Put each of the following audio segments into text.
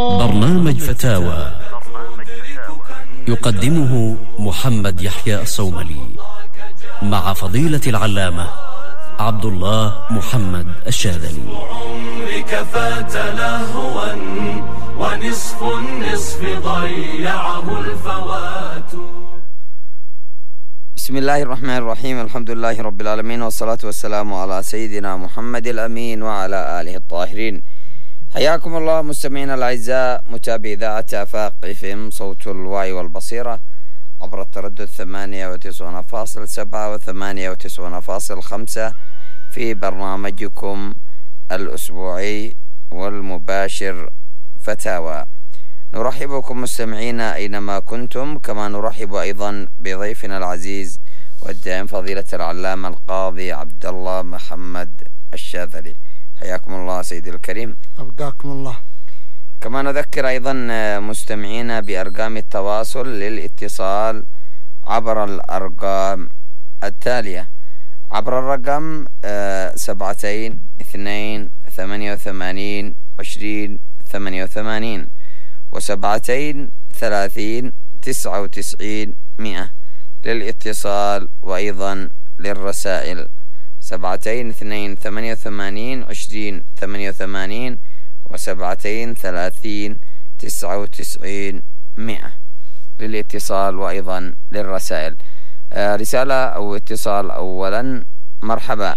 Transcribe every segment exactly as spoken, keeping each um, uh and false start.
برنامج فتاوى يقدمه محمد يحيى الصوملي مع فضيلة العلامة عبد الله محمد الشاذلي. عمرك فات لهوا ونصف النصف ضيعه الفوات. بسم الله الرحمن الرحيم. الحمد لله رب العالمين، والصلاة والسلام على سيدنا محمد الأمين وعلى آله الطاهرين. حياكم الله مستمعينا الأعزاء، متابعي إذاعة آفاق إف إم صوت الوعي والبصيرة عبر التردد ثمانية وتسعون فاصل سبعة وثمانية وتسعون فاصل خمسة في برنامجكم الأسبوعي والمباشر فتاوى. نرحبكم مستمعينا أينما كنتم، كما نرحب أيضا بضيفنا العزيز والدائم فضيلة العلامة القاضي عبد الله محمد الشاذلي. حياكم الله سيدي الكريم. أبقاكم الله. كما نذكر أيضا مستمعينا بأرقام التواصل للاتصال عبر الأرقام التالية: عبر الرقم سبعتين اثنين ثمانية وثمانين عشرين ثمانية وثمانين وسبعتين ثلاثين تسعة وتسعين مئة للاتصال وأيضا للرسائل. سبعتين اثنين ثمانية وثمانين عشرين ثمانية وثمانين وسبعتين ثلاثين تسعة وتسعين مئة للاتصال وأيضا للرسائل. آه رسالة أو اتصال. أولا مرحبا.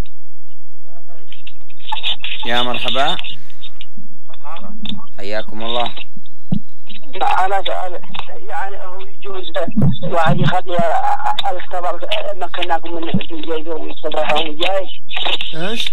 يا مرحبا، حياكم الله. أنا سأل يعني هو يجوز واحد يخلي الاختبار مكناكم من الجيد ويصبحون جاي ايش؟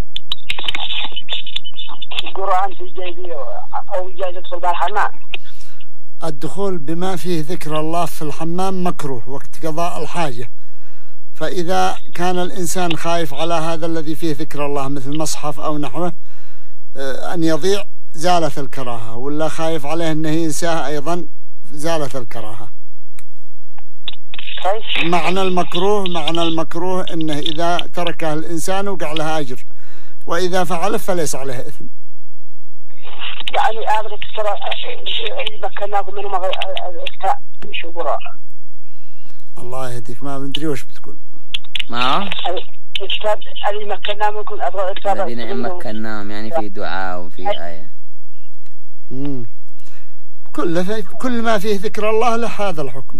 القرآن في جيبي أو جاي يدخل بالحمام. الدخول بما فيه ذكر الله في الحمام مكروه وقت قضاء الحاجة، فإذا كان الإنسان خايف على هذا الذي فيه ذكر الله مثل مصحف أو نحوه أن يضيع زالت الكراهة، ولا خايف عليه أنه ينساه أيضا زالت الكراهة. معنى المكروه معنى المكروه أنه إذا تركه الإنسان وقع له أجر، وإذا فعله فليس عليه إثم. يعني أبغى ترى مكناكم من مغ شبراء. الله يهديك، ما بدري وش بتقول. ما الكتاب اللي مكناكم أبغى الكتاب الذين مكناهم يعني في دعاء وفي آية. امم كل في كل ما فيه ذكر الله له هذا الحكم.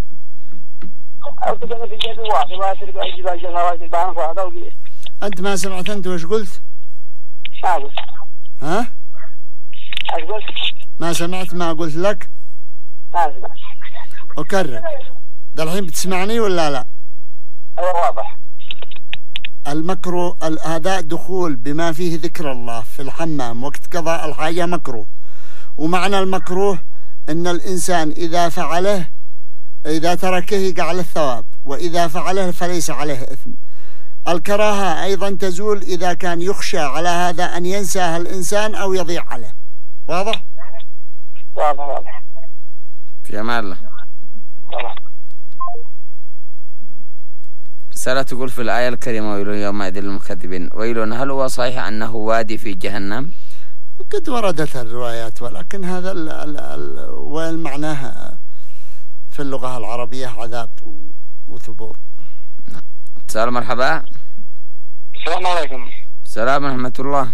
أنت ما سمعت أنت وش قلت؟ ما قلت. ها؟ أقول. ما سمعت ما قلت لك؟ ما سمعت. أكرر. ده الحين بتسمعني ولا لا؟ واضح. المكروه هذا دخول بما فيه ذكر الله في الحمام وقت قضاء الحاجة مكروه، ومعنى المكروه أن الإنسان إذا فعله إذا تركه يقع له الثواب، وإذا فعله فليس عليه إثم. الكراهة أيضا تزول إذا كان يخشى على هذا أن ينساه الإنسان أو يضيع عليه. واضح؟ واضح واضح. في أمان الله. واضح. رسالة تقول في الآية الكريمة: ويل يومئذ للمكذبين. ويل هل هو صحيح أنه وادي في جهنم؟ قد وردت الروايات، ولكن هذا ال ال ال ويل معناها في اللغة العربية عذاب وثبور. اتصال. مرحبا. السلام عليكم. السلام ورحمة الله.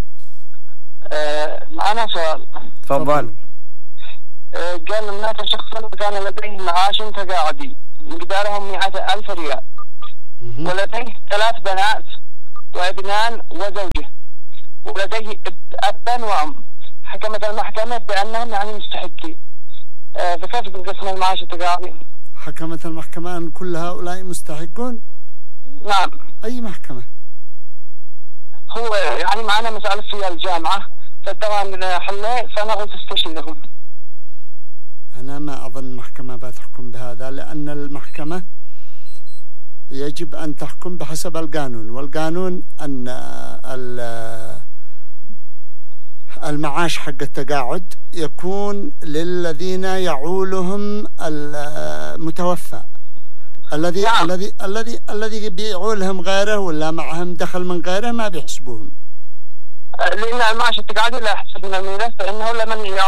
أه معنا سؤال. تفضل. أه قال هناك شخص كان لديه معاش تقاعدي مقدارهم مئة ألف ريال، ولديه ثلاث بنات وابنان وزوجه، ولديه أبان وأم. حكمت المحكمة بأنهم يعني مستحقين، أه فكيف تنقسم المعاش التقاعدي؟ حكمت المحكمة أن كل هؤلاء مستحقون؟ نعم. أي محكمة؟ هو يعني معنا مسألة في الجامعة، فطبعا حلاه فأنا قلت استشيرهم. أنا ما أظن المحكمة بتحكم بهذا، لأن المحكمة يجب أن تحكم بحسب القانون، والقانون أن المعاش حق التقاعد يكون للذين يعولهم المتوفى، الذي نعم. الذي الذي الذي بيعولهم غيره ولا معهم دخل من غيره ما بيحسبوهم. لأن المعاش التقاعدي لا يحسب من الميراث، فإنه لمن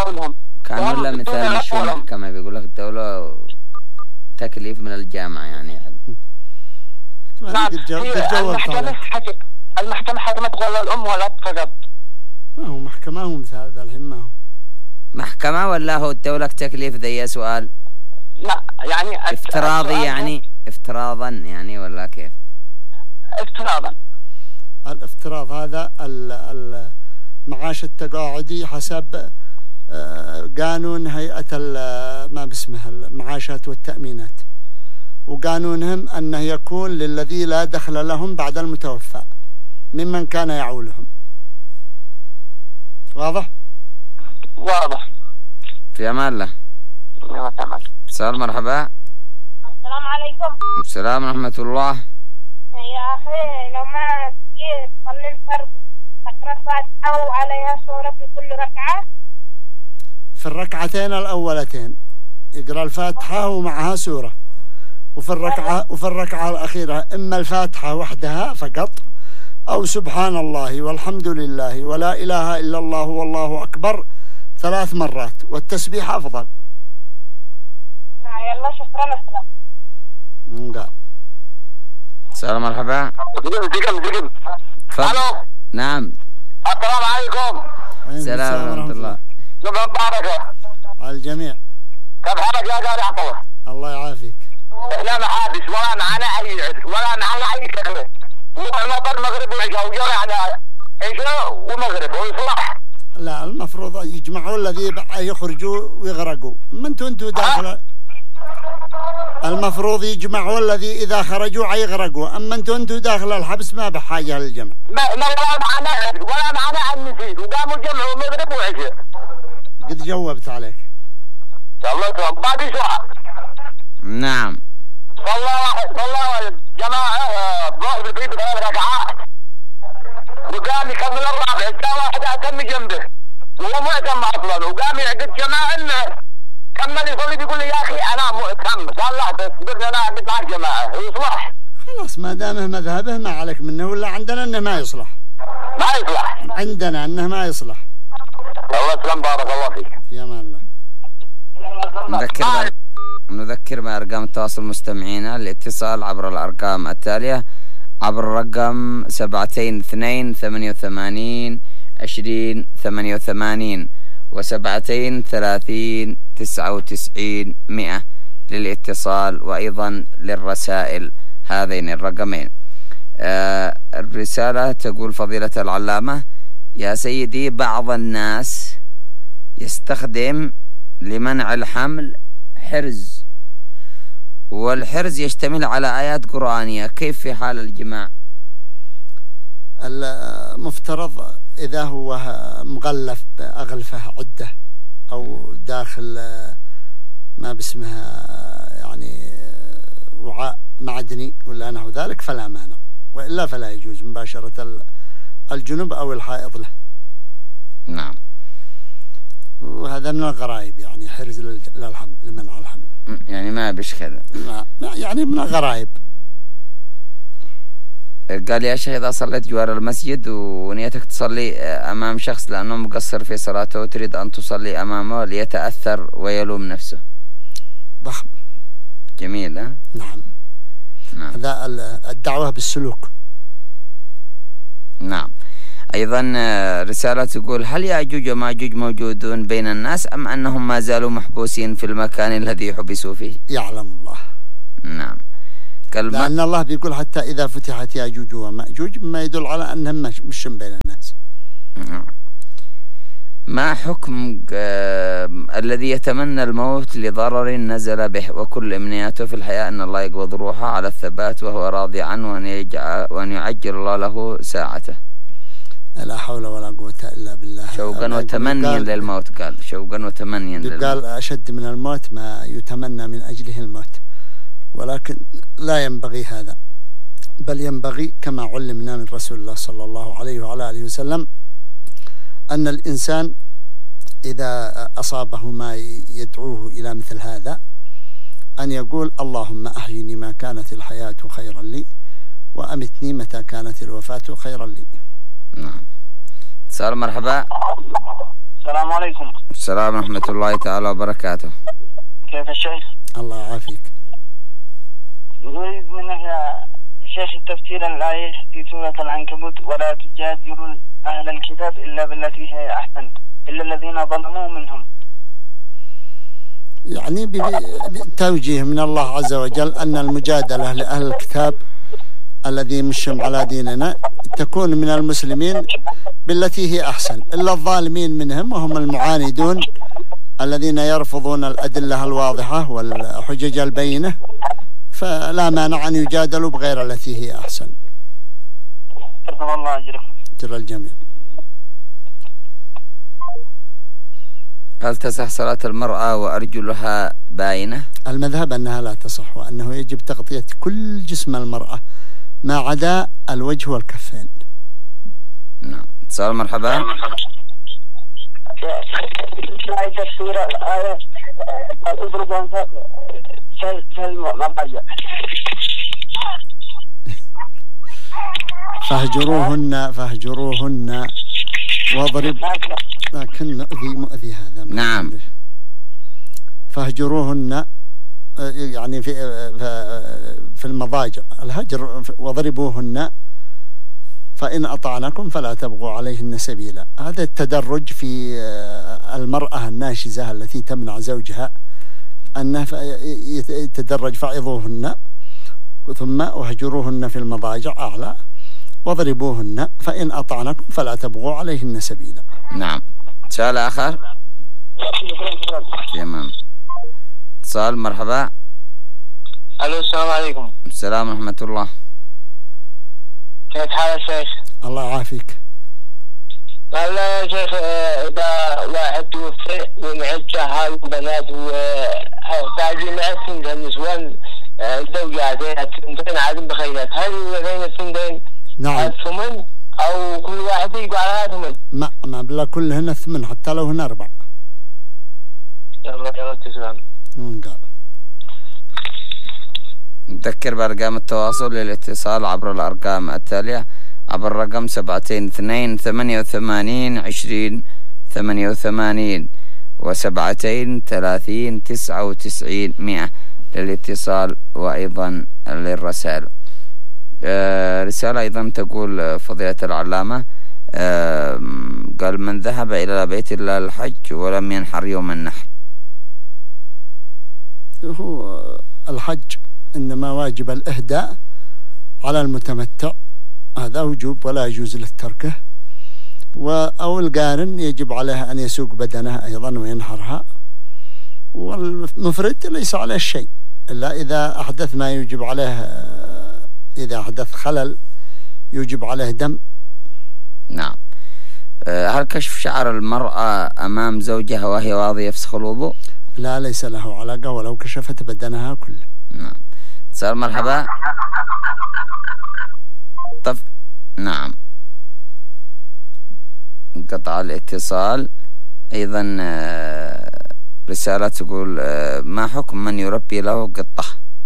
الجامعة يعني. نعم. المحكمة حكم المحكمة حكمت ولا الأم ولا فقط؟ ما هو محكمة هو مثال الحين ما هو محكمة ولا هو الدولة تكليف ذي سؤال؟ لا يعني افتراضي يعني افتراضا يعني ولا كيف؟ افتراضا. الافتراض هذا المعاش التقاعدي حسب قانون هيئة ما باسمها المعاشات والتأمينات، وقانونهم أنه يكون للذي لا دخل لهم بعد المتوفى ممن كان يعولهم. واضح؟ واضح. في أمان الله. سلام مرحبا. السلام عليكم. السلام ورحمة الله. يا أخي لو ما جيت صلي الفرض تقرأ فاتحة وعليها سورة في كل ركعة؟ في الركعتين الأولتين يقرأ الفاتحة ومعها سورة، وفي الركعة وفي الركعة الأخيرة إما الفاتحة وحدها فقط أو سبحان الله والحمد لله ولا إله إلا الله والله أكبر ثلاث مرات، والتسبيح أفضل. يلا شكرا لك. السلام مرحبا. دقم دقم. الو. نعم. السلام عليكم. السلام ورحمة الله. شكرا بارك على الجميع. كيف حالك يا قاري عطوة؟ الله يعافيك. لا محادث ولا معنا أي عذر ولا معنا أي شغلة، ونطر مغرب وعشاء وجرى على عشاء ومغرب ويصلح. لا المفروض يجمعوا الذي يخرجوا ويغرقوا، اما انتوا انتوا داخل المفروض يجمعوا الذي اذا خرجوا حيغرقوا، اما انتوا انتوا داخل الحبس ما بحاجه للجمع. ما لا معنا عذر ولا معنا عن نسيت، وقاموا جمعوا مغرب وعشاء. قد جاوبت عليك. الله يسلمك. باقي سؤال. نعم. صلى صلى الجماعة ظهر في البيت ثلاث ركعات، وقام يكمل الرابع، جاء واحد أتم جنبه وهو مؤتم أصلا، وقام يعقد جماعة إنه كمل يصلي بيقول لي يا أخي أنا مؤتم، قال لا تصبرني أنا أعقد مع الجماعة يصلح. خلاص ما دامه مذهبه ما عليك منه، ولا عندنا إنه ما يصلح. ما يصلح. عندنا إنه ما يصلح. الله يسلم بارك الله فيك. في أمان الله. نذكر نذكر بأرقام التواصل مستمعينا الاتصال عبر الأرقام التالية: عبر الرقم سبعتين اثنين ثمانية وثمانين عشرين ثمانية وثمانين وسبعتين ثلاثين تسعة وتسعين مئة للاتصال، وأيضا للرسائل هذين الرقمين. آه الرسالة تقول: فضيلة العلامة، يا سيدي بعض الناس يستخدم لمنع الحمل حرز، والحرز يشتمل على آيات قرآنية، كيف في حال الجماع؟ المفترض إذا هو مغلف بأغلفة عدة أو داخل ما باسمها يعني وعاء معدني ولا نحو ذلك فلا مانع، وإلا فلا يجوز مباشرة الجنب أو الحائض له. نعم. وهذا من الغرائب، يعني حرز للحمل لمنع الحمل، يعني ما بش كذا، يعني من الغرائب. قال يا شيخ: إذا صليت جوار المسجد ونيتك تصلي أمام شخص لأنه مقصر في صلاته وتريد أن تصلي أمامه ليتأثر ويلوم نفسه. ضخم. جميل. ها؟ نعم. نعم. هذا الدعوة بالسلوك. نعم. أيضا رسالة تقول: هل يأجوج وماجوج موجودون بين الناس أم أنهم ما زالوا محبوسين في المكان الذي حبسوا فيه؟ يعلم الله. نعم. لأن الله بيقول: حتى إذا فتحت يأجوج ومأجوج، ما يدل على أنهم مش بين الناس. ما حكم الذي يتمنى الموت لضرر نزل به وكل امنياته في الحياة أن الله يقبض روحه على الثبات وهو راضي عنه وأن يعجل الله له ساعته؟ لا حول ولا قوة إلا بالله. شوقا وتمنيا للموت، قال شوقا وتمنيا للموت. قال أشد من الموت ما يتمنى من أجله الموت، ولكن لا ينبغي هذا، بل ينبغي كما علمنا من رسول الله صلى الله عليه وعلى آله وسلم أن الإنسان إذا أصابه ما يدعوه إلى مثل هذا أن يقول: اللهم أحيني ما كانت الحياة خيرا لي وأمتني متى كانت الوفاة خيرا لي. نعم. اتصال. مرحبا. السلام عليكم. السلام ورحمة الله تعالى وبركاته. كيف الشيخ؟ الله يعافيك. نريد منك يا شيخ التفسير الآية في سورة العنكبوت ولا تجادلوا أهل الكتاب إلا بالتي هي أحسن إلا الذين ظلموا منهم. يعني بتوجيه من الله عز وجل أن المجادلة لأهل الكتاب الذي يمشون على ديننا تكون من المسلمين بالتي هي أحسن إلا الظالمين منهم وهم المعاندون الذين يرفضون الأدلة الواضحة والحجج البينة، فلا مانع أن يجادلوا بغير التي هي أحسن. تفضل الله أجركم. جل الجميع. هل تصح صلاة المرأة وأرجلها باينة؟ المذهب أنها لا تصح وأنه يجب تغطية كل جسم المرأة ما عدا الوجه والكفين. نعم. اتصال مرحبا. في تفسير الآية اضربهم في المضاجع. فاهجروهن فاهجروهن واضرب، لكن مؤذي مؤذي هذا. نعم. فاهجروهن يعني في في المضاجع الهجر، واضربوهن فإن أطعنكم فلا تبغوا عليهن سبيلا. هذا التدرج في المرأة الناشزة التي تمنع زوجها أنه يتدرج، فعظوهن ثم واهجروهن في المضاجع أعلى واضربوهن فإن أطعنكم فلا تبغوا عليهن سبيلا. نعم. سؤال آخر. تمام. اتصال مرحبا. الو السلام عليكم. السلام ورحمة الله. كيف حال الشيخ؟ الله يعافيك. والله يا شيخ إذا واحد توفي ومعجة هاي بنات وتاجي مع السندين النسوان زوجاتين السندين عادم بخيرات، هل بين السندين نعم ثمن أو كل واحد يقع على ثمن؟ ما ما بلا كلهن ثمن حتى لو هن أربع. يلا يلا تسلم. قال. نذكر بأرقام التواصل للاتصال عبر الأرقام التالية: عبر الرقم سبعتين اثنين ثمانية وثمانين عشرين ثمانية وثمانين وسبعتين ثلاثين تسعة وتسعين مئة للاتصال وأيضا للرسائل. آه رسالة أيضا تقول: فضيلة العلامة، آه قال: من ذهب إلى بيت الله الحج ولم ينحر يوم النحر. هو الحج إنما واجب الإهداء على المتمتع، هذا وجوب ولا يجوز له تركه، أو القارن يجب عليه أن يسوق بدنه أيضا وينحرها، والمفرد ليس عليه شيء إلا إذا أحدث ما يجب عليه، إذا أحدث خلل يجب عليه دم. نعم. هل كشف شعر المرأة أمام زوجها وهي واضية يفسخ الوضوء؟ لا، ليس له علاقة ولو كشفت بدنها كله. نعم. اتصال مرحبا. طف نعم، انقطع الاتصال. أيضا رسالة تقول: ما حكم من يربي له قطة؟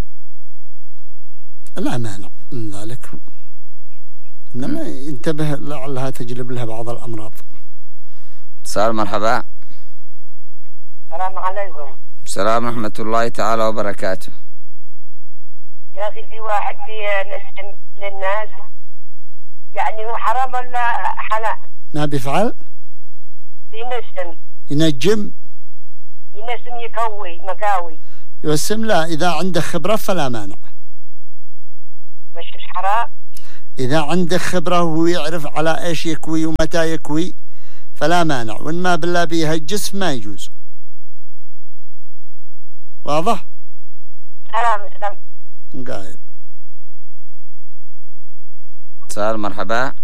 لا مانع من ذلك، إنما ينتبه لعلها تجلب لها بعض الأمراض. اتصال مرحبا. السلام عليكم. السلام ورحمة الله تعالى وبركاته. يا أخي في واحد في نسم للناس، يعني هو حرام ولا حلال؟ ما بيفعل؟ ينسم ينجم ينسم يكوي مكاوي يوسم. لا، إذا عنده خبرة فلا مانع. مش حرام؟ إذا عنده خبرة وهو يعرف على إيش يكوي ومتى يكوي فلا مانع، وإن ما بالله بيهجس ما يجوز. واضح؟ حرام اسلام. قايل. اتصال مرحبا.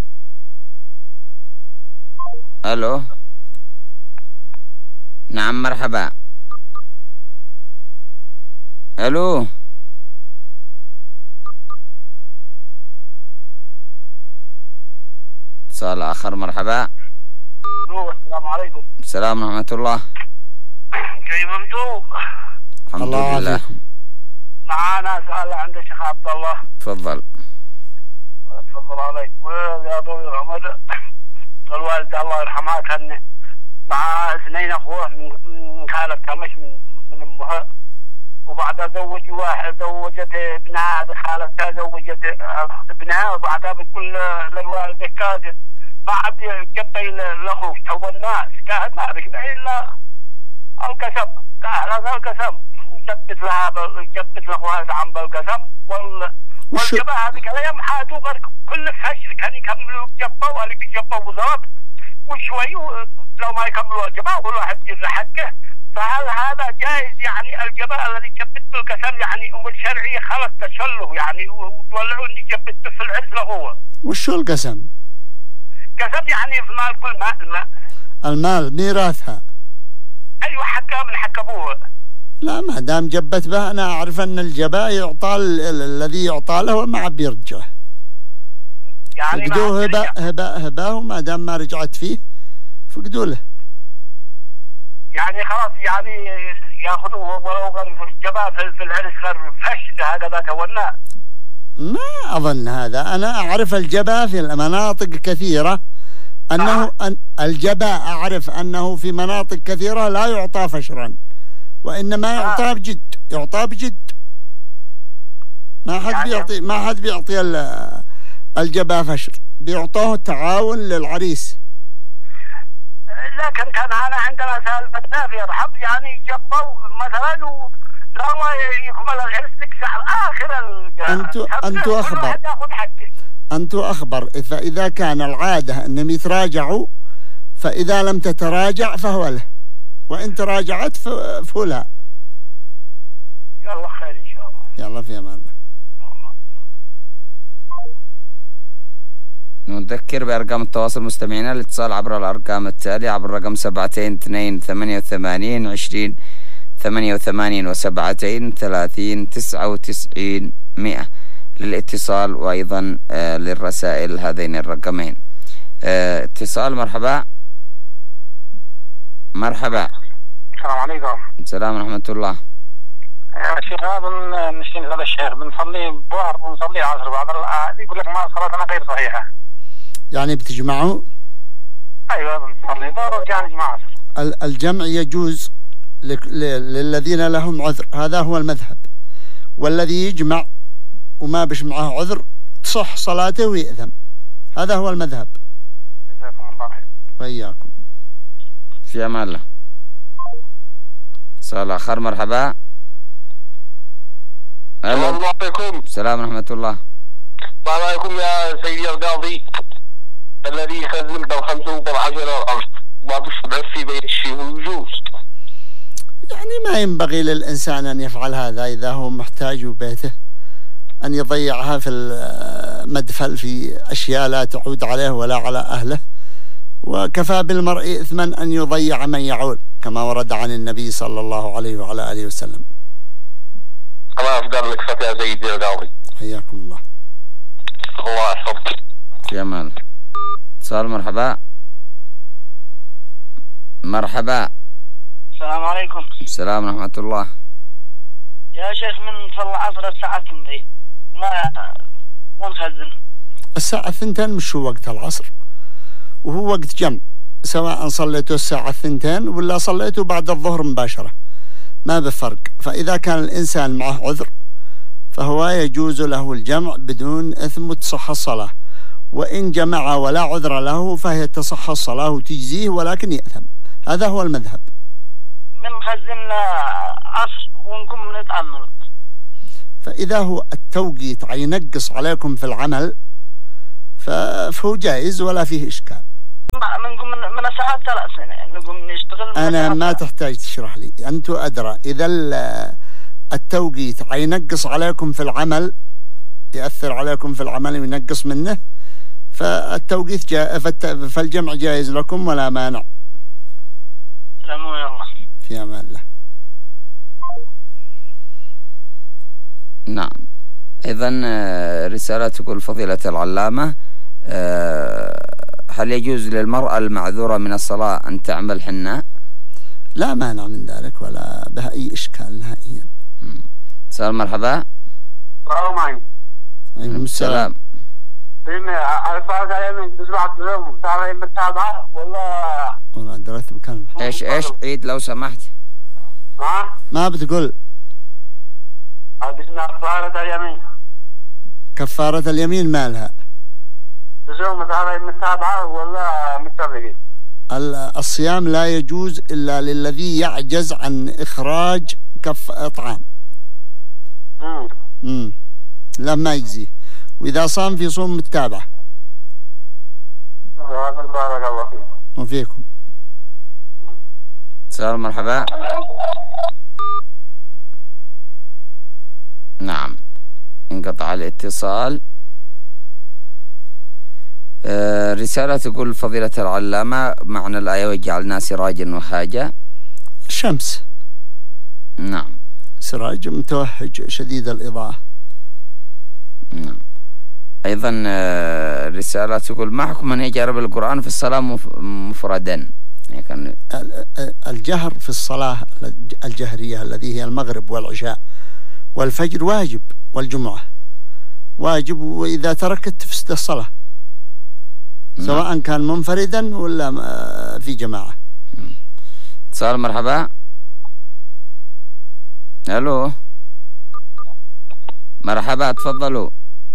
الو. نعم مرحبا. الو. اتصال اخر. مرحبا. السلام عليكم. السلام ورحمة الله. كيف انتم؟ الحمد الله لله. عافيكم. معانا سؤال عند الشيخ عبد الله. تفضل. تفضل عليك. ويا طويل العمر الوالدة الله يرحمها كان مع اثنين اخوه من خالة كمش من من امها، وبعدها زوجي واحد، زوجت ابنها خالتها، زوجت ابنها، وبعدها بتقول للوالدة كاتب ما عاد جبتي لاخوك تو الناس كانت ما بقنا الا القسم، قال القسم وجبت لها جبت لاخوها عم بالقسم وال والجبهه هذيك الايام حاتوا كل فشل كان يكملوا جبه وهذيك جبه وضرب وشوي لو ما يكملوا الجبهه كل واحد يجيب له حقه. فهل هذا جائز يعني الجباء الذي جبت القسم يعني والشرعيه خلت تشله يعني وتولعوا اني جبت في العرس له؟ وشو القسم؟ قسم يعني في مال كل ماء الماء المال ميراثها. ايوه حكى من حق ابوه. لا ما دام جبت به انا اعرف ان الجباء يعطى الذي يعطى له وما عاد بيرجع. يعني فقدوه هبه هبه هبه وما دام ما رجعت فيه فقدوا له. يعني خلاص يعني ياخذوه ولو غير الجباء في العرس غير فش هكذا تولى. ما اظن هذا، انا اعرف الجباء في مناطق كثيره انه آه. أن الجباء اعرف انه في مناطق كثيره لا يعطى فشرا وانما يعطى آه. بجد، يعطى بجد. ما حد يعني بيعطي ما حد بيعطي الجباء فشر، بيعطوه تعاون للعريس. لكن كان انا عندنا سالفه نافيه رحب يعني جبوا مثلا ولما يكمل العرس تكسر اخر انتو انتو اخبر انتو اخبر اذا اذا كان العاده انهم يتراجعوا، فاذا لم تتراجع فهو له، وان تراجعت فهو لا. يلا خير ان شاء الله. يلا في امان الله. نذكر بأرقام التواصل مستمعينا، الاتصال عبر الأرقام التالية: عبر الرقم سبعتين اثنين ثمانية وثمانين عشرين ثمانية وثمانين وسبعتين ثلاثين تسعة وتسعين مئة للاتصال، وأيضا آه للرسائل هذين الرقمين. آه اتصال. مرحبا. مرحبا. السلام عليكم. السلام ورحمة الله. يا شيخ هذا نشين هذا الشيخ بنصلي الظهر ونصلي العصر، بعض يقول لك ما صلاتنا غير صحيحة. يعني بتجمعوا؟ ايوه بنصلي ظهر وجان نجمع عصر. الجمع يجوز للذين لهم عذر، هذا هو المذهب. والذي يجمع وما بش معه عذر تصح صلاته ويأثم، هذا هو المذهب. جزاكم الله خير. وإياكم. في أمان الله. اتصال آخر. مرحبا. السلام عليكم. السلام ورحمة الله. السلام عليكم يا سيدي القاضي الذي يخدم بالخمسة وبالعشرة ما بيشبع في بيت الشيء ويجوز. يعني ما ينبغي للإنسان أن يفعل هذا إذا هو محتاج بيته، أن يضيعها في المدفل في أشياء لا تعود عليه ولا على أهله، وكفى بالمرء إثما أن يضيع من يعول، كما ورد عن النبي صلى الله عليه وعلى آله وسلم. الله أفضل لك فتى يا سيدي القاضي. حياكم الله. الله يحفظك. في أمان. اتصال. مرحبا. مرحبا. السلام عليكم. السلام ورحمة الله. يا شيخ من صلى العصر الساعة اثنتين ما ونخزن. الساعة اثنتين مش هو وقت العصر، وهو وقت جمع، سواء صليته الساعة اثنتين ولا صليته بعد الظهر مباشرة ما بفرق. فإذا كان الإنسان معه عذر فهو يجوز له الجمع بدون إثم وتصح الصلاة، وإن جمع ولا عذر له فهي تصح الصلاة وتجزيه ولكن يأثم. هذا هو المذهب. من خزن عصر ونقوم نتعمل، فإذا هو التوقيت ينقص عليكم في العمل فهو جائز ولا فيه إشكال. نقوم من الساعة ثلاث سنين نقوم نشتغل. أنا ما تحتاج تشرح لي، أنتم أدرى. إذا التوقيت ينقص عليكم في العمل، يأثر عليكم في العمل وينقص منه، فالتوقيت جاء فالجمع جائز لكم ولا مانع. سلام الله. في أمان الله. نعم. إذن رسالة تقول: فضيلة العلامة، هل يجوز للمرأة المعذورة من الصلاة أن تعمل حناء؟ لا مانع من ذلك ولا بها أي إشكال نهائيا. سلام. مرحبا. السلام عليكم. عليكم السلام. والله دريت بكلمة. ايش ايش عيد لو سمحت. ها؟ ما بتقول؟ هذه اسمها كفارة اليمين. كفارة اليمين مالها؟ تصوم متابعة ولا متفرقين؟ الصيام لا يجوز إلا للذي يعجز عن إخراج كف إطعام. امم امم لا ما يجزي، وإذا صام في صوم متابعة. بارك الله فيك. وفيكم. سلام مرحبا. نعم انقطع الاتصال. آه رسالة تقول فضيلة العلامة معنى الآية وجعلنا سراجا وهاجا. شمس. نعم. سراج متوهج شديد الإضاءة. نعم. أيضا آه رسالة تقول ما حكم من يجهر بالقرآن في الصلاة مفردا؟ يعني كان الجهر في الصلاة الجهرية الذي هي المغرب والعشاء والفجر واجب، والجمعة واجب، وإذا تركت تفسد الصلاة. نعم. سواء كان منفردا ولا في جماعة. اتصال. مرحبا. الو مرحبا، تفضلوا.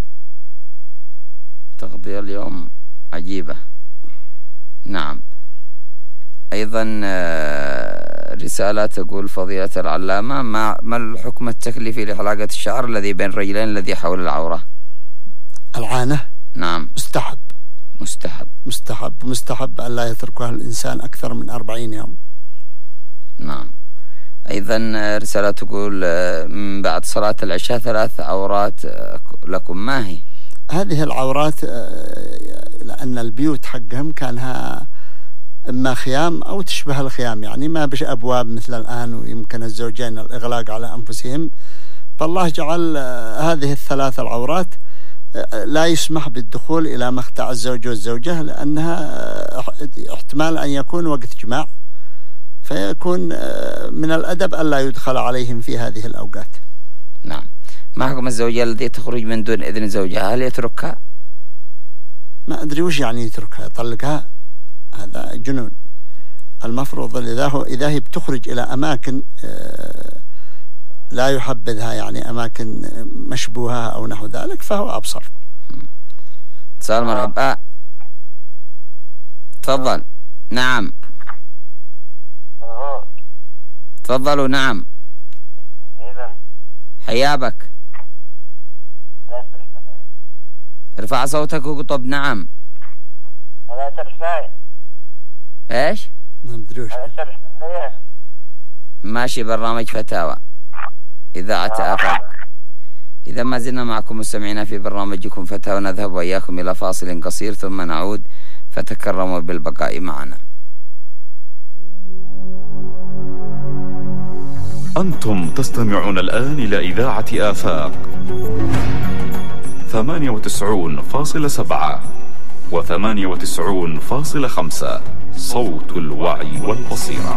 تغطية اليوم عجيبة. نعم. أيضا رسالة تقول فضيلة العلامة ما ما الحكم التكليفي لحلاقة الشعر الذي بين الرجلين الذي حول العورة؟ العانة. نعم. مستحب. مستحب. مستحب مستحب أن لا يتركها الإنسان أكثر من أربعين يوم. نعم. أيضا رسالة تقول من بعد صلاة العشاء ثلاث عورات لكم، ما هي؟ هذه العورات لأن البيوت حقهم كانها إما خيام أو تشبه الخيام، يعني ما بش أبواب مثل الآن ويمكن الزوجين الإغلاق على أنفسهم، فالله جعل هذه الثلاث العورات لا يسمح بالدخول إلى مخدع الزوج والزوجة، لأنها احتمال أن يكون وقت جماع، فيكون من الأدب ألا يدخل عليهم في هذه الأوقات. نعم. ما حكم الزوجة التي تخرج من دون إذن زوجها، هل يتركها؟ ما أدري وش يعني يتركها، يطلقها؟ هذا جنون. المفروض إذا هو إذا هي بتخرج إلى أماكن لا يحبذها، يعني أماكن مشبوهة أو نحو ذلك، فهو أبصر. اتصال. مرحبا. تفضل. نعم. تفضلوا. نعم. حيابك. ارفع صوتك وقطب. نعم. ايش؟ ما ادري وش. ماشي. برنامج فتاوى إذاعة آفاق. إذا ما زلنا معكم مستمعينا في برنامجكم فتاوى، نذهب وإياكم إلى فاصل قصير ثم نعود، فتكرموا بالبقاء معنا. أنتم تستمعون الآن إلى إذاعة آفاق ثمانية وتسعون فاصلة سبعة وثمانية وتسعون فاصلة خمسة، صوت الوعي والبصيرة.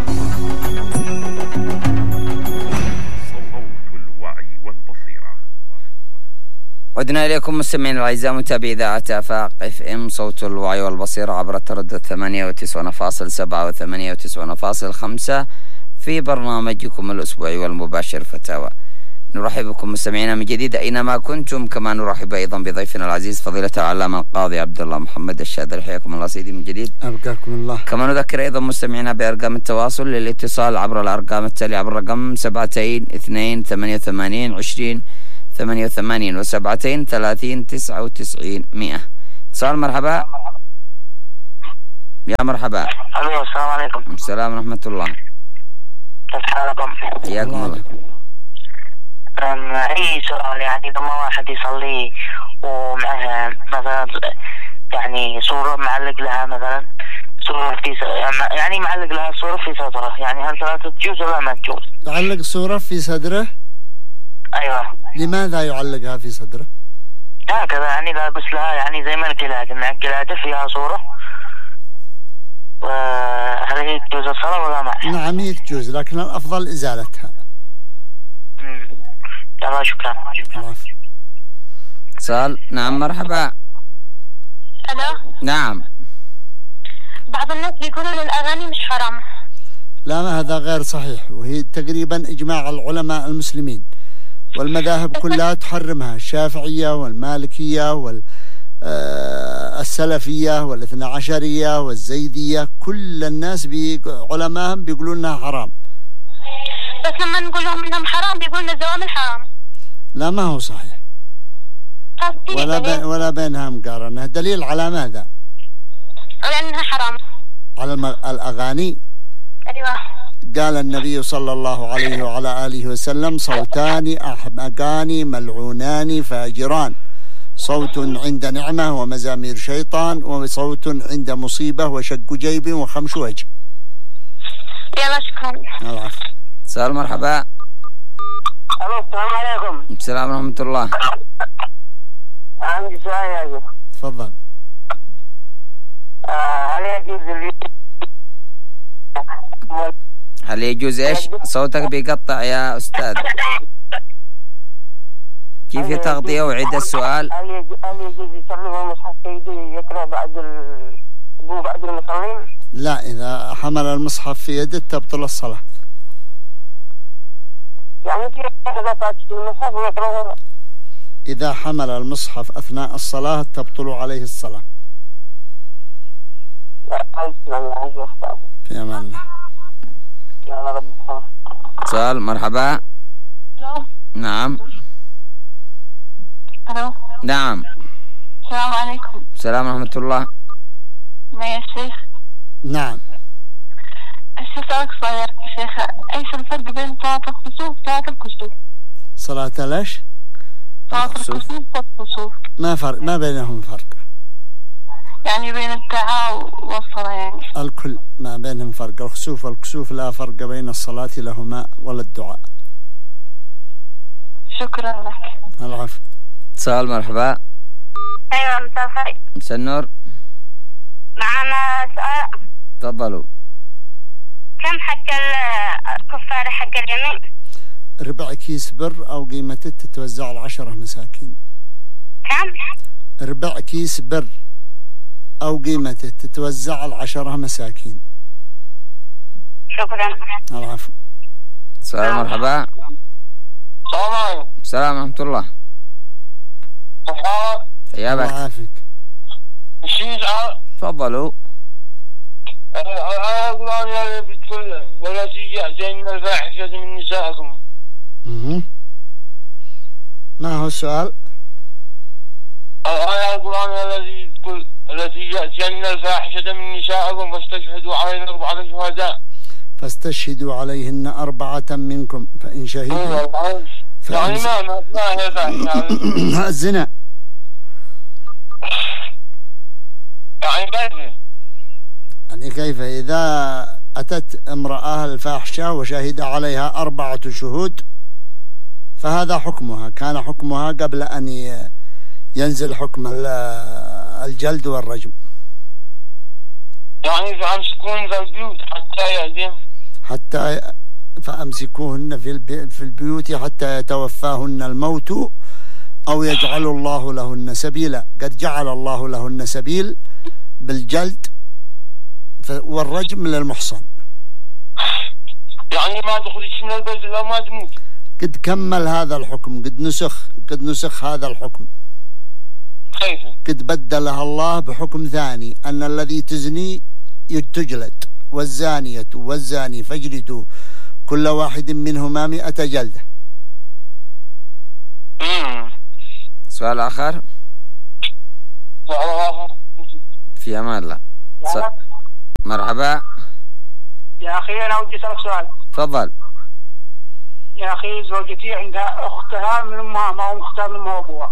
عدنا إليكم مستمعين الأعزاء متابعي إذاعة آفاق اف ام صوت الوعي والبصيرة عبر التردد ثمانية وتسعون فاصلة سبعة وثمانية وتسعون فاصلة خمسة في برنامجكم الأسبوعي والمباشر فتاوى. نرحب بكم مستمعينا من جديد أينما كنتم، كما نرحب أيضا بضيفنا العزيز فضيلة العلامة القاضي عبد الله محمد الشاذلي. حياكم الله سيدي من جديد. أبقاكم الله. كما نذكر أيضا مستمعينا بأرقام التواصل للاتصال عبر الأرقام التالية عبر الرقم سبعتين اثنين ثمانية وثمانين عشرين ثمانية وثمانين وسبعتين ثلاثين تسعة وتسعين مئة. اتصال. مرحبا. يا مرحبا. الو السلام عليكم. السلام ورحمة الله. كيف حالكم؟ حياكم الله. أي سؤال، يعني لما واحد يصلي ومعه مثلا يعني صورة معلق لها مثلا صورة في يعني معلق لها صورة في صدره، يعني هل ثلاثة تجوز ولا ما تجوز؟ يعلق صورة في صدره؟ أيوة. لماذا يعلقها في صدره؟ هكذا يعني لابس لها يعني زي ما القلادة، مع القلادة فيها صورة، وهل هي تجوز الصلاة ولا ما؟ نعم هي تجوز، لكن الأفضل إزالتها. امم يلا شكرا. شكرا. اتصال. نعم. مرحبا. الو. نعم. بعض الناس بيقولوا ان الاغاني مش حرام. لا، ما هذا غير صحيح، وهي تقريبا اجماع العلماء المسلمين والمذاهب كلها تحرمها، الشافعية والمالكية والسلفية والاثنى عشرية والزيدية، كل الناس بي علماءهم بيقولون انها حرام. بس لما نقول لهم انهم حرام بيقولون الزوامل حرام. لا ما هو صحيح، ولا بين ولا بينها مقارنة. دليل على ماذا؟ على انها حرام، على الأغاني. ايوه، قال النبي صلى الله عليه وعلى آله وسلم: صوتان أحمقان ملعونان فاجران، صوت عند نعمة ومزامير شيطان، وصوت عند مصيبة وشق جيب وخمش وجه. يلا شكرا. العفو. سؤال مرحبا. الو السلام عليكم. السلام ورحمة الله. عندي سؤال يا شيخ. تفضل. هل يجوز لي هل يجوز ايش؟ صوتك بيقطع يا استاذ. كيف تغطية؟ وعيد السؤال. هل يجوز يصلي المصحف في يده يقرأ بعد ال... بعد المصلين؟ لا، إذا حمل المصحف في يده تبطل الصلاة. يعني في إذا فاتت المصحف ويقرأه؟ إذا حمل المصحف أثناء الصلاة تبطل عليه الصلاة. في أمان الله. سؤال مرحبا. الو. نعم. الو. نعم. السلام عليكم. السلام ورحمة الله. ما يا شيخ؟ نعم. الشيخ سؤالك صغير يا شيخ، ايش الفرق بين صلاة الكسوف وصلاة الكسوف؟ صلاة ليش؟ صلاة الكسوف والكسوف. ما فرق، ما بينهم فرق. يعني بين الدعاء والصلاة يعني. الكل ما بينهم فرق، الخسوف والكسوف لا فرق بين الصلاة لهما ولا الدعاء. شكرا لك. العفو. اتصال مرحبا. ايوه مساء الخير. مساء النور. معنا سؤال. تفضلوا. كم حق الكفار حق اليمين؟ ربع كيس بر أو قيمته تتوزع على عشرة مساكين. كم؟ ربع كيس بر أو قيمته تتوزع على عشرة مساكين. شكرا. العفو. سؤال مرحبا. السلام عليكم. السلام ورحمة الله. حياك. الله يعافيك. تفضلوا. آية القرآن يا بتقول ولا تأتين الفاحشة من نسائكم. اها. ما هو السؤال؟ آية القرآن الذي تقول التي يأتين الفاحشة من نسائكم فاستشهدوا عليهن أربعة شهداء. فاستشهدوا عليهن أربعة منكم فإن شهدوا. يعني ما ما هي الفاحشة؟ الزنا. يعني كيف؟ يعني كيف إذا أتت امرأة الفاحشة وشهد عليها أربعة شهود فهذا حكمها، كان حكمها قبل أن ينزل حكم الجلد والرجم. يعني فأمسكوهن في البيوت حتى يأذن حتى فأمسكوهن في في البيوت حتى يتوفاهن الموت أو يجعل الله لهن سبيلا. قد جعل الله لهن سبيل بالجلد والرجم للمحصن. يعني ما تخرج من البيت لو ما تموت. قد كمل هذا الحكم، قد نسخ قد نسخ هذا الحكم. كيف؟ قد بدلها الله بحكم ثاني أن الذي تزني تجلد، والزانية والزاني فاجلدوا كل واحد منهما مئة جلدة. امم سؤال آخر. سؤال آخر. في أمان الله. س... مرحبا. يا أخي أنا ودي أسألك سؤال. تفضل. يا أخي زوجتي عندها أختها من أمها، ما هو أختها من أمها وأبوها.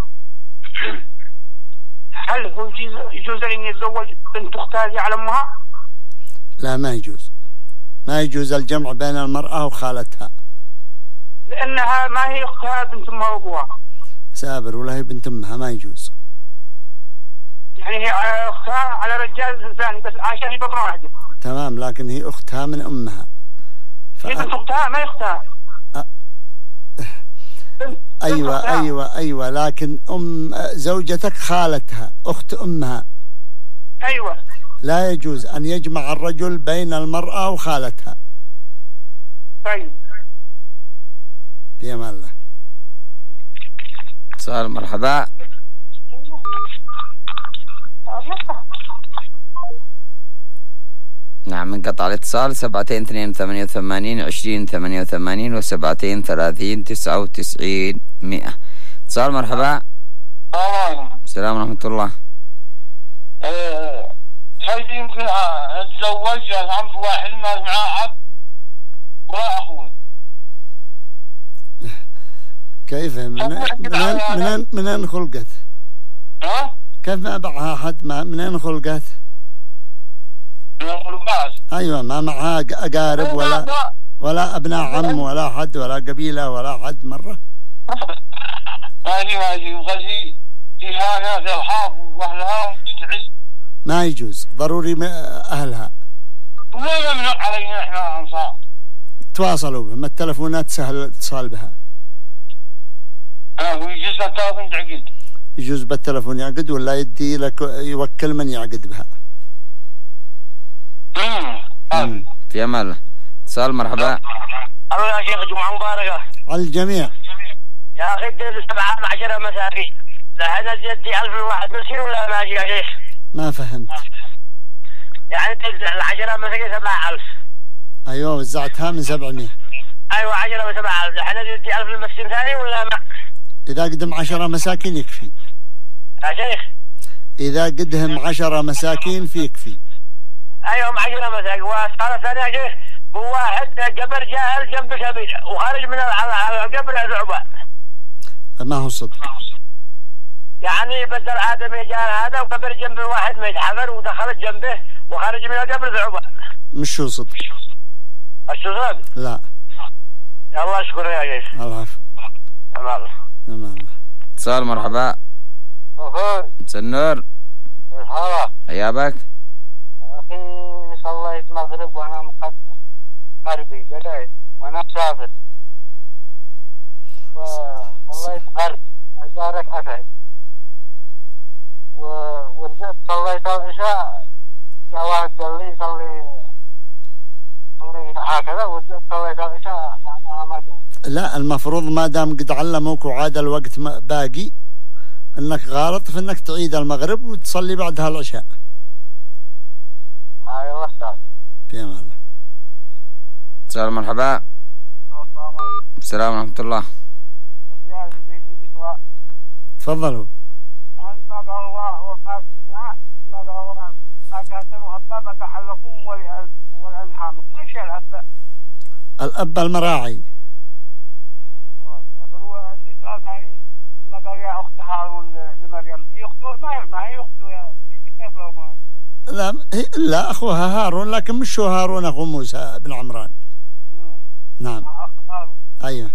هل هو يجوز أن يتزوج بنت أختها على أمها؟ لا ما يجوز، ما يجوز الجمع بين المرأة وخالتها. لأنها ما هي أختها بنت أمها وأبوها. سابر ولا هي بنت أمها، ما يجوز. يعني هي أختها على رجال ثاني بس عايشة في بطن واحدة. تمام، لكن هي أختها من أمها. ف... هي بنت أختها ما هي أختها. أ... أيوة أختها. أيوة أيوة لكن أم زوجتك خالتها أخت أمها. أيوة. لا يجوز أن يجمع الرجل بين المرأة وخالتها. طيب. في أمان الله. اتصال مرحبا. نعم انقطع الاتصال. سبعتين اثنين ثمانية وثمانين عشرين ثمانية وثمانين وسبعتين ثلاثين تسعة وتسعين مئة. اتصال مرحبا. السلام ورحمة الله. سيدي يمكن اتزوج عم واحد ما معاه اب ولا اخوه. كيف منين منين منين خلقت؟ ها؟ كيف ما معها حد؟ ما منين خلقت؟ من الخلقات. ايوه ما معها اقارب ولا ولا ابناء عم ولا حد ولا قبيله ولا حد مره؟ ماشي ماشي وخلي فيها ناس الحاف واهلها وتعز. ما يجوز ضروري اهلها. ولا ممنوع علينا احنا انصار. تواصلوا بهم التلفونات سهل الاتصال بها. اه ويجوز التلفون تعقد. يجوز بالتلفون يعقد ولا يدي لك يوكل من يعقد بها. امم في امان الله. اتصال مرحبا. الله يا شيخ جمعة مباركة على الجميع. يا اخي ادي سبعة عشرة مساكين لحين زدتي ألف واحد مسكين ولا ماشي يا شيخ؟ ما فهمت. يعني العشرة مساكين سبعة ألف. ايوه وزعتها من سبعمية. ايوه عشرة وسبعة ألف لحين زدتي ألف المسكين ثاني ولا ما؟ اذا قدم عشرة مساكين يكفي. يا شيخ اذا قدهم عشرة مساكين فيكفي. ايوه عشرة مساكين. والصلاة الثانية يا شيخ بواحد قبر جاهل جنب سبيل وخارج من القبر ثعبان. ما هو صدق. يعني بدل آدم يجار هذا وقبر جنب واحد ما يتحفر ودخلت جنبه وخارج من القبر ثعبان. مش هو صدق. مش صدق؟ لا. يا الله اشكر يا شيخ. العفو. تمام الله. تمام الله. اتصال مرحبا. مساء النور. مرحبا. حيابك. اخي صليت مغرب وانا مقدم غربي قداي وانا مسافر وصليت غرب دارك اسعد ورجعت صليت العشاء جاء واحد قال لي صلي صلي هكذا ورجعت صليت العشاء يعني انا ما جاء. لا المفروض ما دام قد علموك وعاد الوقت باقي انك غلط في انك تعيد المغرب وتصلي بعدها العشاء. هاي الله استاذ. في امان الله. اتصال مرحبا. السلام ورحمة الله. تفضلوا. الأب المراعي. لا لا أخوها هارون لكن مش هو هارون أخو موسى بن عمران. نعم. أيوه.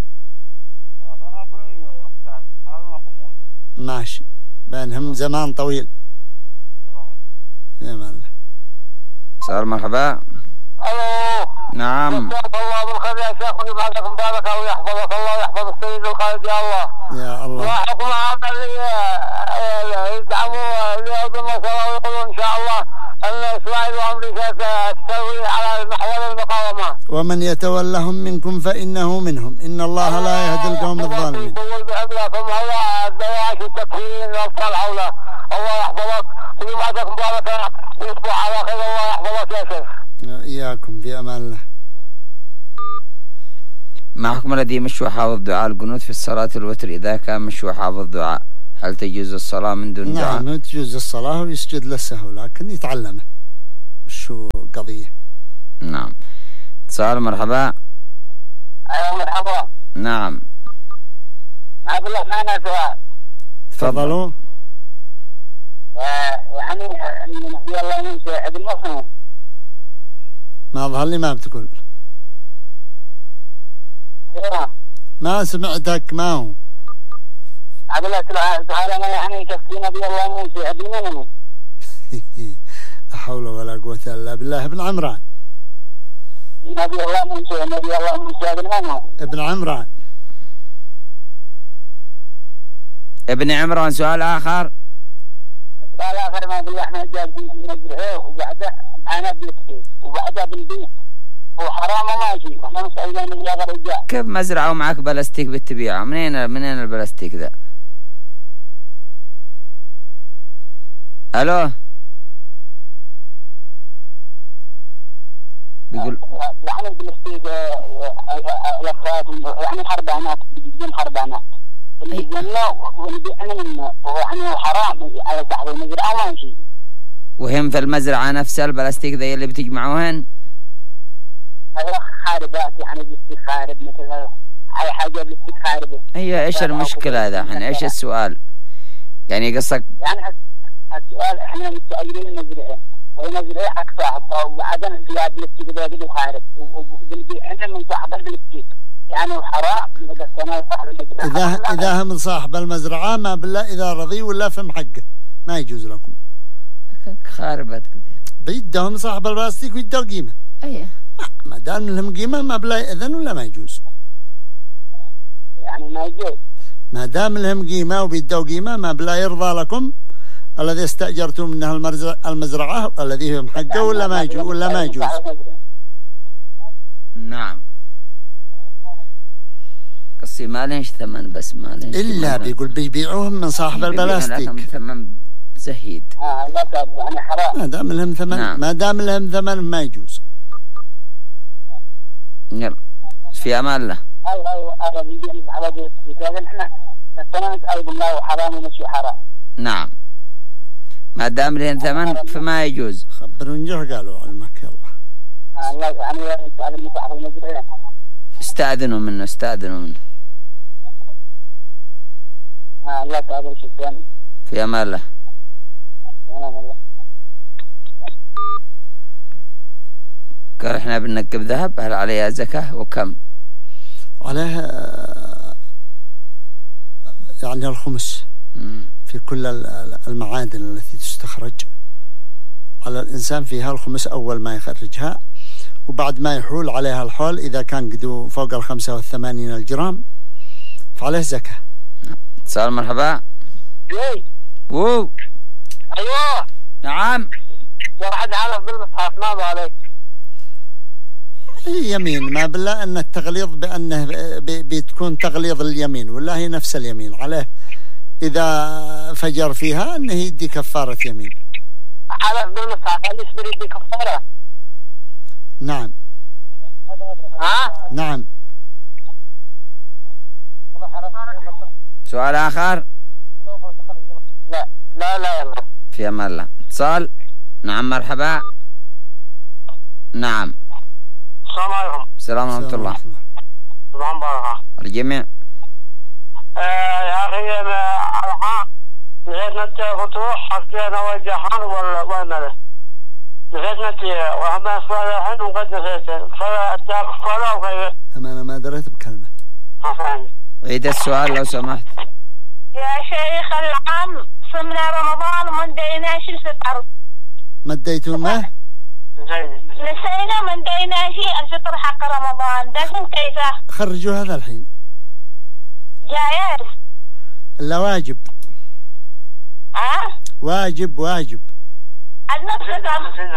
ماشي بينهم زمان طويل. يا الله. صار مرحبا. الو. نعم. جزاك الله بالخير يا شيخ ويبارك مبارك ويحفظك الله ويحفظ السيد الخالد يا الله. يا الله. وحكم هذا اللي يدعموا اليهود والنصارى ويقولون ان شاء الله ان اسرائيل وامريكا تسوي على محور المقاومه. ومن يتولهم منكم فانه منهم ان الله لا يهدي القوم الظالمين. يقول بأبلاكم الله الدواعش التكفيرين والاطفال حوله الله يحفظك ويبارك مبارك ويصبح على خير الله يحفظك يا شيخ. إياكم في أمان الله. ما حكم الذي مشوا حافظ دعاء القنوت في الصلاة الوتر إذا كان مشوا حافظ دعاء هل تجوز الصلاة من دون دعاء؟ نعم تجوز الصلاة ويسجد للسهو لكن يتعلمه شو قضية. نعم. اتصال مرحبا. أيوة مرحبا. نعم. عبد الله معنا سؤال. تفضلوا. يعني نبي الله موسى ابن مفهوم. ما ظهر لي ما بتقول. ما سمعتك ما هو. عبد الله تعالى ما يعني تفسير نبي الله موسى ابن منو؟ لا حول ولا قوة إلا بالله. ابن عمران. نبي الله موسى نبي الله موسى ابن منو؟ ابن عمران. ابن عمران. سؤال آخر. سؤال آخر ما بالله احنا جالسين نجريه وبعده أنا بلستيك وبعدها بالبيت وحرام ماشي واحنا مسؤولين من الرجال. كيف مزرعة ومعك بلاستيك بالتبيعة؟ منين منين البلاستيك ذا؟ الو بيقول يعني بالستيك لفات يعني خربانات بيجين خربانات اللي بيجينا واللي بيعمل وإحنا حرام على صاحب المزرعة وما نشيل. وهم في المزرعة نفسها البلاستيك ذي اللي بتجمعوهن؟ هذا خاربات يعني بلاستيك خارب مثلا هاي حاجة بلاستيك خاربة. هي ايش المشكلة هذا الحين؟ ايش السؤال؟ يعني قصدك يعني السؤال احنا مستأجرين المزرعة والمزرعة حق صاحبها وبعدين في بلاستيك ذا بدو خارب وبنبيعنا من صاحب البلاستيك يعني حرام إذا إذا من صاحب المزرعة ما بالله إذا رضي ولا فهم حقه ما يجوز لكم. خاربت كده بيدهم صاحب البلاستيك ويدوا قيمة. أيه ما دام لهم قيمة ما بلا إذن ولا ما يجوز. يعني ما يجوز. ما دام لهم قيمة وبيدوا قيمة ما بلا يرضى لكم الذي استأجرتم منها المزرعة الذي هم حقه ولا ما يجوز ولا ما يجوز. نعم. قصي ما لهش ثمن بس ما لهش إلا بيقول بيبيعوهم من صاحب البلاستيك ثمن زهيد. آه لا يعني حرام. ما دام لهم ثمن نعم. ما دام لهم ثمن ما يجوز. يلا في أمان الله. أيوة أيوة أيوة بيجي على جوز لكن إحنا الثمن أيضا الله حرام ومشي حرام. نعم. ما دام لهم ثمن فما يجوز. خبروا نجح قالوا علمك يلا. آه الله يعني يستأذن صاحب المزرعة. استأذنوا منه استأذنوا منه. آه الله تعالى شكرا. في أمان الله. الله. قال احنا بننقب ذهب هل عليها زكاة وكم؟ عليها يعني الخمس مم. في كل المعادن التي تستخرج على الإنسان فيها الخمس أول ما يخرجها وبعد ما يحول عليها الحول إذا كان قدو فوق الخمسة والثمانين الجرام فعليه زكاة. اتصال مرحبا. ايه وو ايوه نعم. واحد عارف بالمصحف ما عليك يمين ما بالله أن التغليظ بأنه بتكون تغليظ اليمين ولا هي نفس اليمين عليه إذا فجر فيها أنه يدي كفارة يمين. عارف بالمصحف هل يصبر يدي كفارة؟ نعم. ها؟ نعم. سؤال آخر؟ لا لا لا يلا. في أمان الله. اتصال. نعم مرحبا. نعم. السلام عليكم. السلام ورحمة الله. سبحان الله. الجميع. آه يا أخي الحين نهيت نت فتوح حسينا وجهان ولا ولا نهيت نت وهم صالحين وقد نهيت فأتاك صلاة وغير. أنا ما دريت بكلمة. عيد السؤال لو سمحت. يا شيخ العام صمنا رمضان وما نديناش الفطر. ما اديتوا ما؟ نسينا ما نديناش الفطر حق رمضان لكن كيف؟ خرجوا هذا الحين. جايز. لا واجب. ها؟ واجب واجب. النص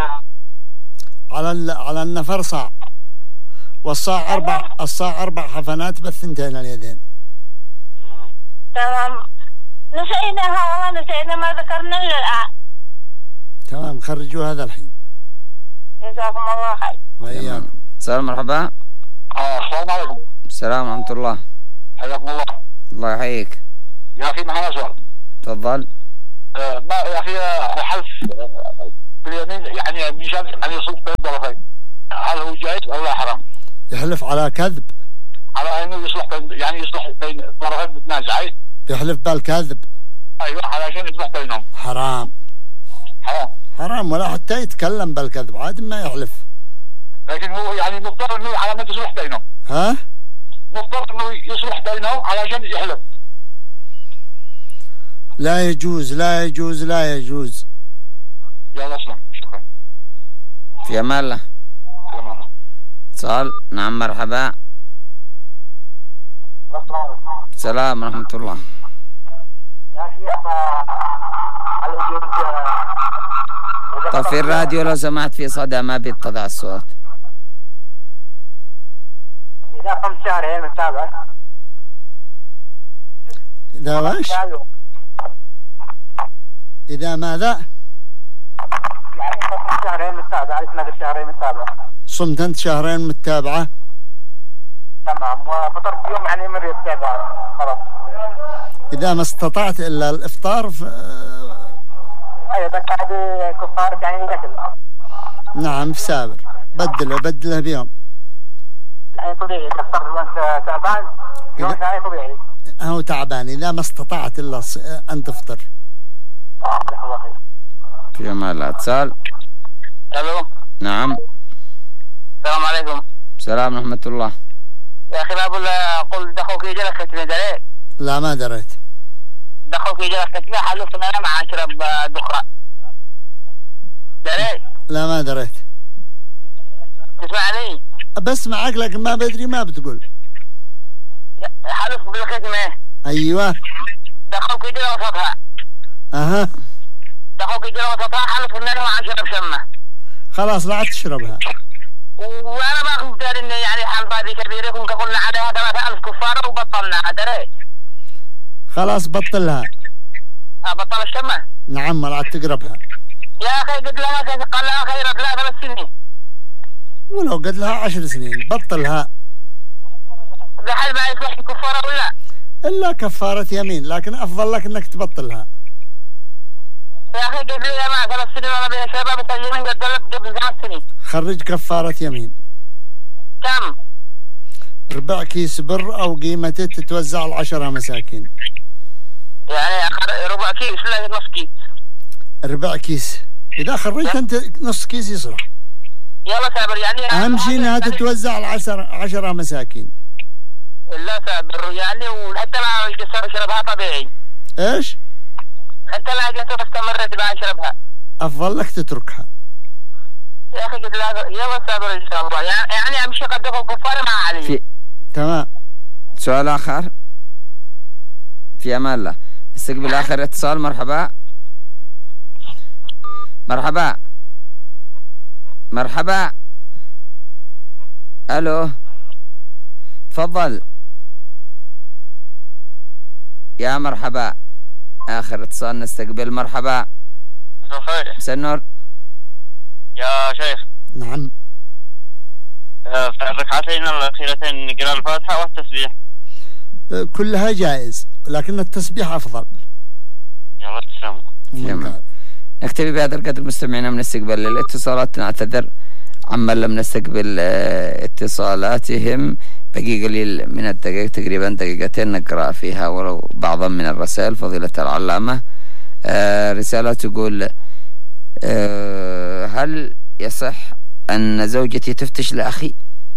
على على النفر صاع. والصاع أربع الصاع أربع حفنات بالثنتين اليدين. تمام. نسيناها والله نسينا ما ذكرنا إلا الآن. تمام خرجوا هذا الحين. جزاكم الله خير. وإياكم. السلام مرحبا. آه السلام عليكم. السلام ورحمة الله. حياكم الله. الله يحييك. يا أخي معنا سؤال. تفضل. آه ما يا أخي الحلف باليمين يعني مشان يعني يصلح بين طرفين. هل هو جائز ولا حرام؟ يحلف على كذب. على انه يصلح بين يعني يصلح بين طرفين متنازعين. يحلف بالكذب. ايوه علشان يصلح بينهم. حرام. حرام. حرام ولا حتى يتكلم بالكذب عاد ما يحلف. لكن هو يعني مضطر انه على ما يصلح بينهم. ها؟ مضطر انه يصلح بينهم علشان يحلف. لا يجوز لا يجوز لا يجوز. يلا اسلم شكرا. في امان الله. في امان الله. اتصال. نعم مرحبا. السلام ورحمة الله. يا شيخ هل يجوز طفي الراديو لو سمحت في صدى ما بيتضع الصوت. إذا قمت شهرين متابعة. إذا واش؟ إذا ماذا؟ يعني صمت شهرين متابعة، عرفنا شهرين متابعة. صمت أنت شهرين متابعة؟ تمام، وفطرت يوم يعني مريت تعبان مرض. إذا ما استطعت إلا الإفطار ف... أيوة بس هذه كفارة يعني الأكل. نعم في سابر، بدله بدله بيوم. يعني طبيعي تفطر وأنت تعبان يوم ثاني طبيعي. هو تعبان إذا ما استطعت إلا أن تفطر. في أمان الله. اتصال. الو. نعم. السلام عليكم. السلام ورحمة الله. يا اخي بقول قل دخوك يجلك ختمه دريت. لا ما دريت. دخوك يجلك ختمه حلف ان انا مع اشرب دخان دريت. لا ما دريت. تسمعني؟ بسمعك لكن ما بدري ما بتقول. حلف بالختمه. ايوه. دخوك يجلك وسطها. اها. دخوك يجلك وسطها حلف ان انا مع اشرب شمه. خلاص لا تشربها. وانا ما كنت داري ان يعني حال بعد كبيره كنت قلنا عليها ثلاثة آلاف كفاره وبطلناها دريت. خلاص بطلها. اه بطل الشمه؟ نعم ما عاد تقربها. يا اخي قلت لها قال لها خيرت لها ثلاث سنين. ولو قد لها عشر سنين بطلها. بحال ما يصلح كفاره ولا؟ الا كفاره يمين، لكن افضل لك انك تبطلها. يا اخي قلت لي يا ما ثلاث سنين وانا بين شباب مسجلين قد لك قبل ثلاث سنين. خرج كفاره يمين. كم؟ ربع كيس بر او قيمته تتوزع على عشرة مساكين. يعني ربع كيس لا نص كيس. ربع كيس. اذا خرجت انت نص كيس يصلح. يلا سابر يعني اهم شيء انها تتوزع على عشرة عشرة مساكين. لا سابر يعني وحتى لا يقصر اشربها طبيعي. ايش؟ حتى لا يقصر استمرت بها اشربها. افضل لك تتركها. يا اخي قلت لا يلا سابر ان شاء الله يعني امشي قد اخذ كفاره مع علي. في... تمام. سؤال اخر. في امان الله. نستقبل اخر اتصال. مرحبا. مرحبا. مرحبا. الو. تفضل. يا مرحبا. اخر اتصال نستقبل. مرحبا. مساء النور. يا شيخ. نعم. في الركعتين الاخيرتين نقرا الفاتحه والتسبيح. كلها جائز لكن التسبيح افضل. يلا تسلم. نكتفي بهذا القدر مستمعينا من استقبال الاتصالات. نعتذر عمن لم نستقبل اتصالاتهم. بقي قليل من الدقائق تقريبا دقيقتين نقرأ فيها ولو بعضا من الرسائل. فضيلة العلامة رسالة تقول هل يصح أن زوجتي تفتش لأخي؟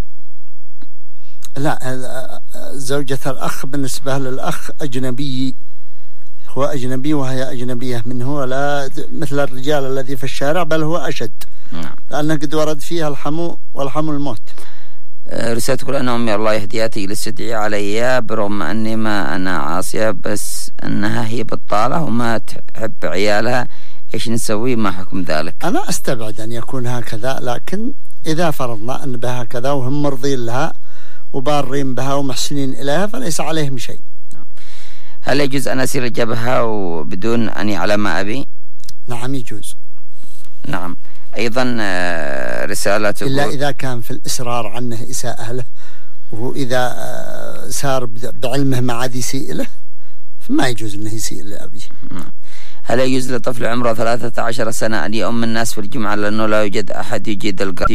لا زوجة الأخ بالنسبة للأخ أجنبي، هو أجنبي وهي أجنبية منه، ولا مثل الرجال الذي في الشارع بل هو أشد. نعم. لأنه قد ورد فيها الحمو والحمو الموت. رسالة تقول أنا أمي الله يهديها تجلس تدعي علي برغم أني ما أنا عاصية بس أنها هي بطالة وما تحب عيالها، إيش نسوي؟ ما حكم ذلك؟ أنا أستبعد أن يكون هكذا، لكن إذا فرضنا أن بها كذا وهم مرضين لها وبارين بها ومحسنين إليها فليس عليهم شيء. هل يجوز أن أسير جبهها وبدون أن يعلم أبي؟ نعم يجوز. نعم. أيضا رسالة تقول إلا إذا كان في الإصرار عنه إساءة له، وإذا سار بعلمه ما عاد يسيء له فما يجوز أنه يسيء لأبيه. هل يجوز لطفل عمره ثلاثة عشر سنة أن يؤم الناس في الجمعة لأنه لا يوجد أحد يجيد القراءة؟